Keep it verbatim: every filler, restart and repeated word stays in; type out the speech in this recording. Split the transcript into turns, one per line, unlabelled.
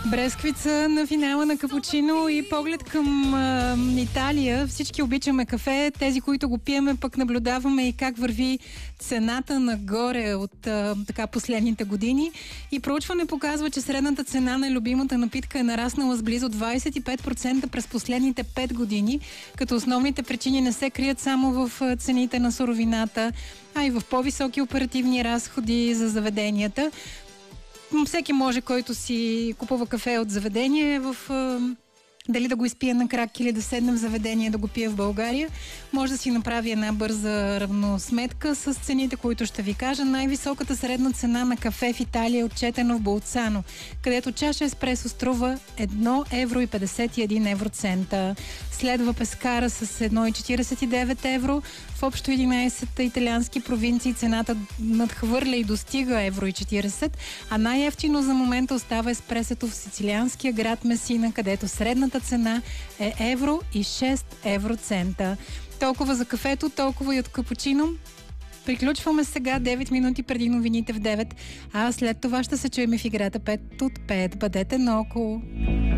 Бресквица на финала на капучино и поглед към а, Италия. Всички обичаме кафе. Тези, които го пиеме, пък наблюдаваме и как върви цената нагоре от а, така последните години. И проучване показва, че средната цена на любимата напитка е нараснала с близо двадесет и пет процента през последните пет години, като основните причини не се крият само в цените на суровината, а и в по-високи оперативни разходи за заведенията. Всеки може, който си купува кафе от заведение, в, дали да го изпие на крак или да седне в заведение да го пие в България, може да си направи една бърза равносметка с цените, които ще ви кажа. Най-високата средна цена на кафе в Италия е отчетена в Болцано, където чаша еспресо струва едно евро и петдесет и един евроцента. Следва Пескара с едно цяло четиридесет и девет евро. В общо единадесет италиански провинции цената надхвърля и достига евро и четиридесет, а най-евтино за момента остава еспресото в сицилианския град Месина, където средната цена е евро и шест евроцента. Толкова за кафето, толкова и от капучино. Приключваме сега девет минути преди новините в девет, а след това ще се чуем в играта пет от пет. Бъдете наоколо.